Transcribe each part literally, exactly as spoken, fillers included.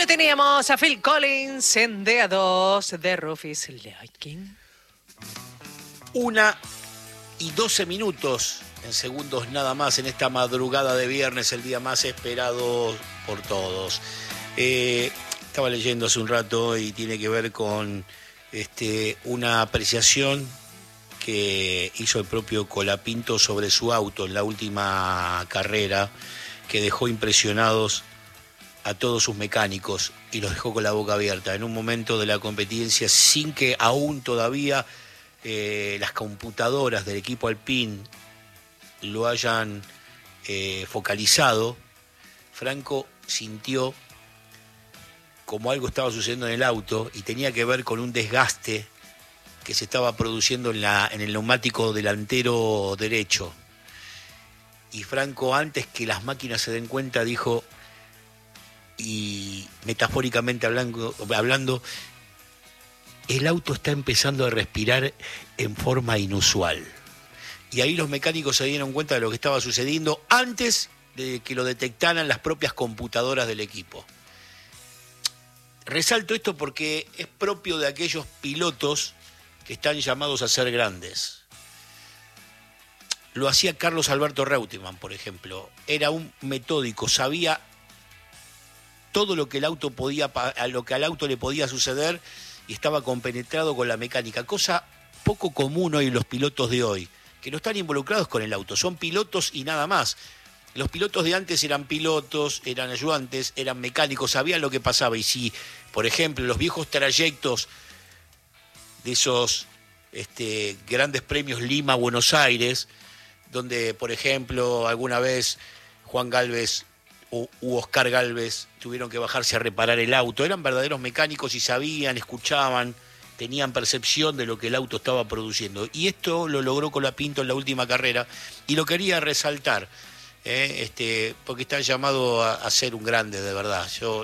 lo teníamos a Phil Collins en D A dos de Rufus Liking. Una y doce minutos en segundos nada más en esta madrugada de viernes, el día más esperado por todos. Eh, estaba leyendo hace un rato y tiene que ver con este, una apreciación que hizo el propio Colapinto sobre su auto en la última carrera, que dejó impresionados a todos sus mecánicos y los dejó con la boca abierta en un momento de la competencia sin que aún todavía eh, las computadoras del equipo Alpine lo hayan eh, focalizado. Franco sintió como algo estaba sucediendo en el auto y tenía que ver con un desgaste que se estaba produciendo en, la, en el neumático delantero derecho. Y Franco, antes que las máquinas se den cuenta, dijo, y metafóricamente hablando, hablando, el auto está empezando a respirar en forma inusual. Y ahí los mecánicos se dieron cuenta de lo que estaba sucediendo antes de que lo detectaran las propias computadoras del equipo. Resalto esto porque es propio de aquellos pilotos que están llamados a ser grandes. Lo hacía Carlos Alberto Reutemann, por ejemplo. Era un metódico, sabía todo lo que el auto podía, a lo que al auto le podía suceder y estaba compenetrado con la mecánica, cosa poco común hoy en los pilotos de hoy, que no están involucrados con el auto, son pilotos y nada más. Los pilotos de antes eran pilotos, eran ayudantes, eran mecánicos, sabían lo que pasaba. Y si, por ejemplo, los viejos trayectos de esos este, grandes premios Lima-Buenos Aires, donde, por ejemplo, alguna vez Juan Gálvez u, u Oscar Gálvez tuvieron que bajarse a reparar el auto, eran verdaderos mecánicos y sabían, escuchaban, tenían percepción de lo que el auto estaba produciendo. Y esto lo logró Colapinto en la última carrera y lo quería resaltar. Eh, este, porque está llamado a, a ser un grande de verdad. Yo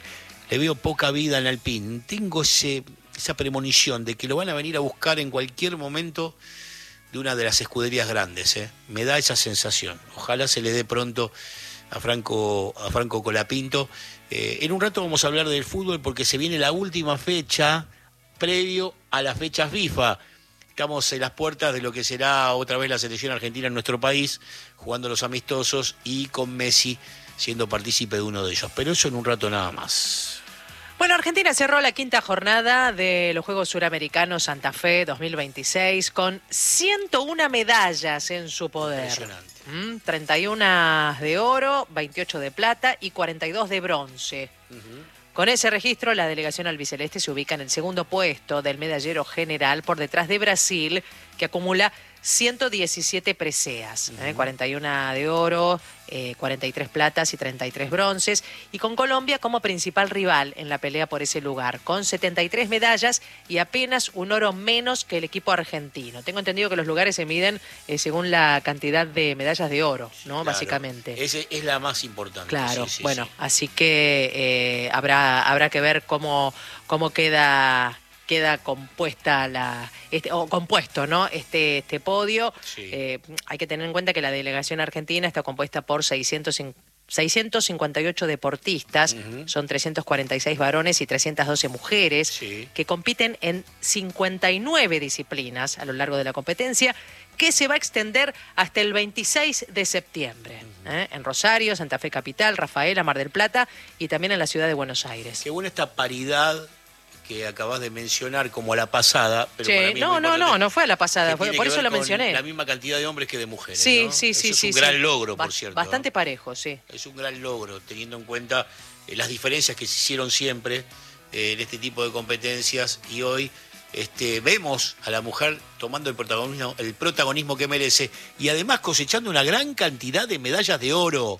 le veo poca vida en Alpine. Tengo ese, esa premonición de que lo van a venir a buscar en cualquier momento de una de las escuderías grandes. Eh. Me da esa sensación. Ojalá se le dé pronto a Franco, a Franco Colapinto. Eh, en un rato vamos a hablar del fútbol porque se viene la última fecha previo a las fechas FIFA. Estamos en las puertas de lo que será otra vez la selección argentina en nuestro país, jugando los amistosos y con Messi siendo partícipe de uno de ellos. Pero eso en un rato nada más. Bueno, Argentina cerró la quinta jornada de los Juegos Suramericanos Santa Fe dos mil veintiséis con ciento una medallas en su poder. Impresionante. Mm, treinta y una de oro, veintiocho de plata y cuarenta y dos de bronce. Uh-huh. Con ese registro, la delegación albiceleste se ubica en el segundo puesto del medallero general por detrás de Brasil, que acumula ciento diecisiete preseas, uh-huh. ¿eh? cuarenta y una de oro, eh, cuarenta y tres platas y treinta y tres bronces, y con Colombia como principal rival en la pelea por ese lugar, con setenta y tres medallas y apenas un oro menos que el equipo argentino. Tengo entendido que los lugares se miden eh, según la cantidad de medallas de oro, ¿no? Claro, básicamente. Esa es la más importante. Claro, sí, sí, bueno, sí. así que eh, habrá, habrá que ver cómo, cómo queda... queda compuesta la este, o compuesto, ¿no? Este, este podio. Sí. Eh, hay que tener en cuenta que la delegación argentina está compuesta por seiscientos cincuenta y ocho deportistas, uh-huh. son trescientos cuarenta y seis varones y trescientas doce mujeres, sí. que compiten en cincuenta y nueve disciplinas a lo largo de la competencia, que se va a extender hasta el veintiséis de septiembre, uh-huh. ¿eh? en Rosario, Santa Fe Capital, Rafaela, Mar del Plata y también en la ciudad de Buenos Aires. Qué buena esta paridad que acabas de mencionar como a la pasada, pero sí, para mí no, no, no, no fue a la pasada, fue, por eso lo mencioné. La misma cantidad de hombres que de mujeres. Sí, ¿no? sí, sí, eso sí. Es un gran sí. logro, por Ba- cierto. Bastante ¿no? parejo, sí. Es un gran logro, teniendo en cuenta eh, las diferencias que se hicieron siempre eh, en este tipo de competencias y hoy este, vemos a la mujer tomando el protagonismo, el protagonismo que merece y además cosechando una gran cantidad de medallas de oro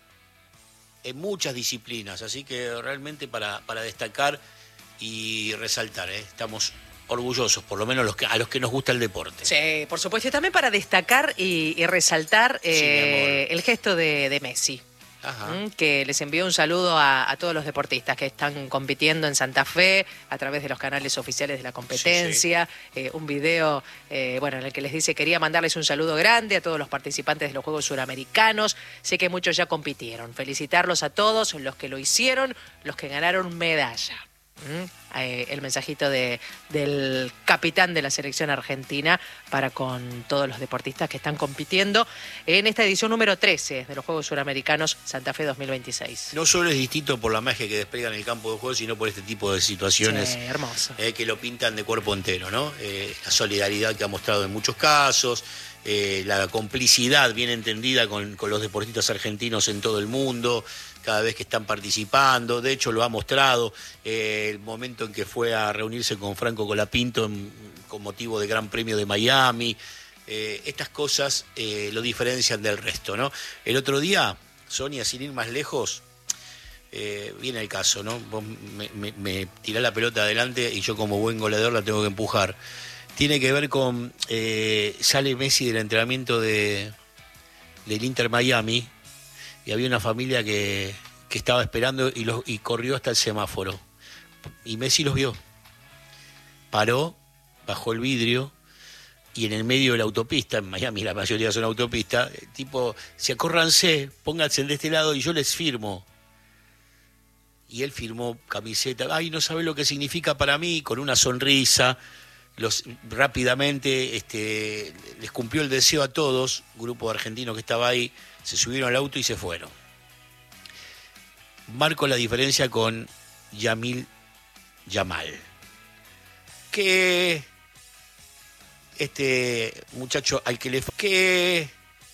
en muchas disciplinas, así que realmente para, para destacar y resaltar, ¿eh? Estamos orgullosos, por lo menos los que, a los que nos gusta el deporte. Sí, por supuesto, y también para destacar y, y resaltar eh, sí, el gesto de, de Messi. Ajá. Que les envió un saludo a, a todos los deportistas que están compitiendo en Santa Fe a través de los canales oficiales de la competencia. Sí, sí. Eh, un video eh, bueno, en el que les dice: quería mandarles un saludo grande a todos los participantes de los Juegos Suramericanos. Sé que muchos ya compitieron. Felicitarlos a todos, los que lo hicieron, los que ganaron medalla. ¿Mm? Eh, el mensajito de, del capitán de la selección argentina para con todos los deportistas que están compitiendo en esta edición número trece de los Juegos Suramericanos Santa Fe dos mil veintiséis. No solo es distinto por la magia que despliega en el campo de juego, sino por este tipo de situaciones, sí, hermoso. Eh, que lo pintan de cuerpo entero, ¿no? Eh, la solidaridad que ha mostrado en muchos casos, eh, la complicidad bien entendida con, con los deportistas argentinos en todo el mundo, cada vez que están participando. De hecho, lo ha mostrado eh, el momento en que fue a reunirse con Franco Colapinto en, con motivo del Gran Premio de Miami. Eh, estas cosas eh, lo diferencian del resto, ¿no? El otro día, Sonia, sin ir más lejos, eh, viene el caso, ¿no? Vos me, me, me tirás la pelota adelante y yo como buen goleador la tengo que empujar. Tiene que ver con, eh, sale Messi del entrenamiento de, del Inter Miami, y había una familia que, que estaba esperando y, los, y corrió hasta el semáforo. Y Messi los vio. Paró, bajó el vidrio, y en el medio de la autopista, en Miami la mayoría son autopistas, tipo, se acórranse, pónganse de este lado y yo les firmo. Y él firmó camiseta. Ay, no sabe lo que significa para mí, con una sonrisa. Los, rápidamente este, les cumplió el deseo a todos, grupo argentino que estaba ahí, se subieron al auto y se fueron. Marco la diferencia con Yamil Yamal, que este muchacho al que le que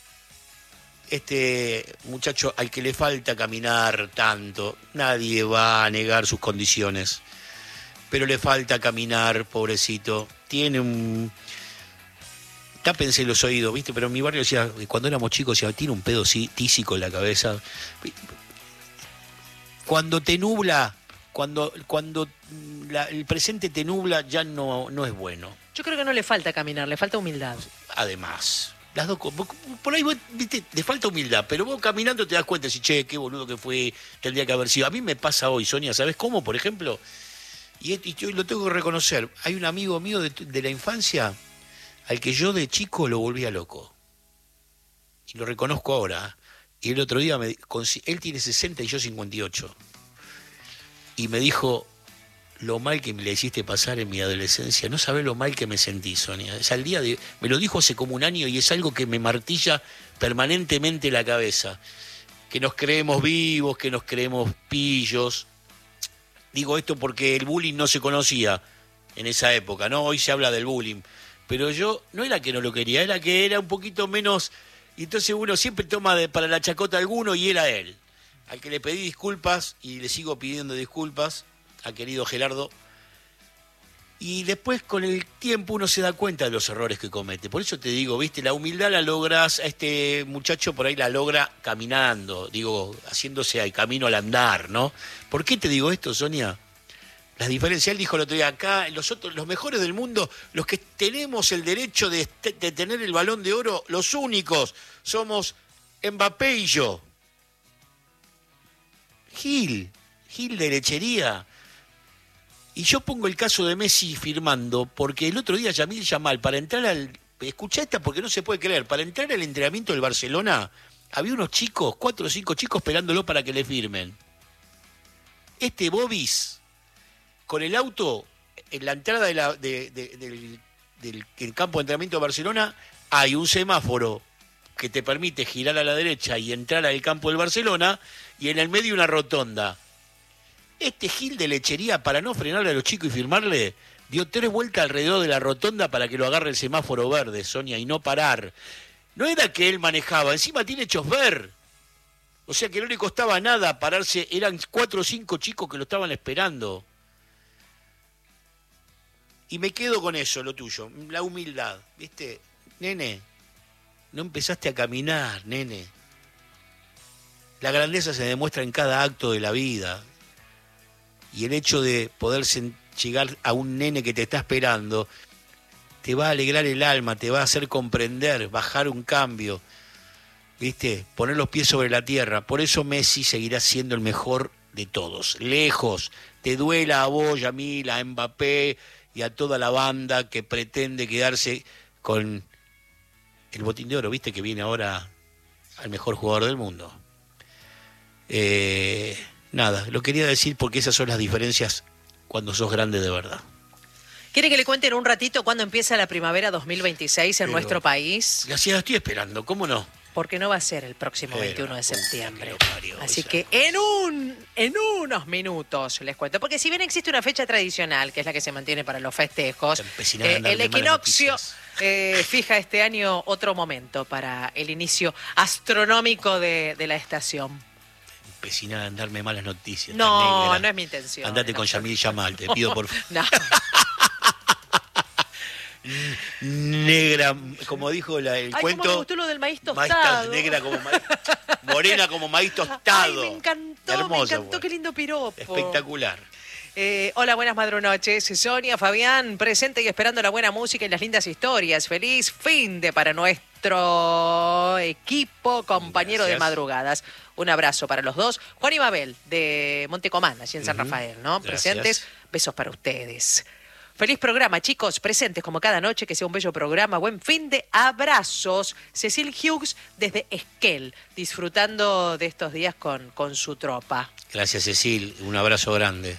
este muchacho al que le falta caminar tanto, nadie va a negar sus condiciones, pero le falta caminar, pobrecito. Tiene un... Tápense los oídos, ¿viste? Pero en mi barrio decía, cuando éramos chicos, decía, tiene un pedo tísico en la cabeza. Cuando te nubla, cuando, cuando la, el presente te nubla, ya no, no es bueno. Yo creo que no le falta caminar, le falta humildad. Además, las dos cosas. Por ahí vos, viste, le falta humildad, pero vos caminando te das cuenta, si che, qué boludo que fue, tendría que haber sido. A mí me pasa hoy, Sonia, ¿sabes cómo? Por ejemplo, y, y yo lo tengo que reconocer, hay un amigo mío de, de la infancia al que yo de chico lo volvía loco. Y lo reconozco ahora. Y el otro día, me, él tiene sesenta y yo cincuenta y ocho. Y me dijo, lo mal que me le hiciste pasar en mi adolescencia. No sabés lo mal que me sentí, Sonia. Es al día de, me lo dijo hace como un año y es algo que me martilla permanentemente la cabeza. Que nos creemos vivos, que nos creemos pillos. Digo esto porque el bullying no se conocía en esa época, ¿no? Hoy se habla del bullying. Pero yo, no era que no lo quería, era que era un poquito menos... Y entonces uno siempre toma de, para la chacota a alguno y era él. Al que le pedí disculpas y le sigo pidiendo disculpas, al querido Gerardo. Y después con el tiempo uno se da cuenta de los errores que comete. Por eso te digo, viste, la humildad la logras, a este muchacho por ahí la logra caminando, digo, haciéndose al camino al andar, ¿no? ¿Por qué te digo esto, Sonia? Las diferencias, él dijo el otro día, acá los otros, los mejores del mundo, los que tenemos el derecho de, de tener el Balón de Oro, los únicos, somos Mbappé y yo. Gil, Gil de lechería. Y yo pongo el caso de Messi firmando, porque el otro día Yamil Yamal, para entrar al... Escuchá esta porque no se puede creer, para entrar al entrenamiento del Barcelona, había unos chicos, cuatro o cinco chicos esperándolo para que le firmen. Este Bobis... con el auto, en la entrada de la, de, de, del, del, del campo de entrenamiento de Barcelona, hay un semáforo que te permite girar a la derecha y entrar al campo del Barcelona, y en el medio una rotonda. Este Gil de lechería, para no frenarle a los chicos y firmarle, dio tres vueltas alrededor de la rotonda para que lo agarre el semáforo verde, Sonia, y no parar. No era que él manejaba, encima tiene chofer. O sea que no le costaba nada pararse, eran cuatro o cinco chicos que lo estaban esperando. Y me quedo con eso, lo tuyo, la humildad, ¿viste? Nene, no empezaste a caminar, nene. La grandeza se demuestra en cada acto de la vida. Y el hecho de poder llegar a un nene que te está esperando, te va a alegrar el alma, te va a hacer comprender, bajar un cambio. ¿viste? Poner los pies sobre la tierra. Por eso Messi seguirá siendo el mejor de todos. Lejos. Te duela a vos, Yamil, a Mbappé y a toda la banda que pretende quedarse con el botín de oro, ¿viste? Que viene ahora al mejor jugador del mundo. Eh, nada, lo quería decir porque esas son las diferencias cuando sos grande de verdad. ¿Quiere que le cuenten un ratito cuándo empieza la primavera dos mil veintiséis en Pero, nuestro país? La ciudad estoy esperando, ¿cómo no? Porque no va a ser el próximo Pero, veintiuno de septiembre. puta que lo parió, Así esa que cosa. en un en unos minutos les cuento. Porque si bien existe una fecha tradicional, que es la que se mantiene para los festejos, Está empecinada en eh, darme el malas equinoccio noticias. eh, fija este año otro momento para el inicio astronómico de, de la estación. Empecinada en darme malas noticias. No, negra. no es mi intención. Andate con Yamil Yamal, te pido por favor. No. Negra, como dijo la, el Ay, cuento. cómo me gustó lo del maíz maíz tostado. negra como maíz, morena como maíz tostado. Ay, me encantó, Hermoso, me encantó, fue. qué lindo piropo. Espectacular. Eh, hola, buenas madrunoches. Sonia, Fabián, presente y esperando la buena música y las lindas historias. Feliz fin de para nuestro equipo, compañero Gracias. de madrugadas. Un abrazo para los dos. Juan y Mabel, de Montecomán, allí en San Ujú. Rafael, ¿no? Gracias. Presentes. Besos para ustedes. Feliz programa, chicos, presentes como cada noche, que sea un bello programa. Buen fin de abrazos. Cecil Hughes desde Esquel, disfrutando de estos días con, con su tropa. Gracias, Cecil. Un abrazo grande.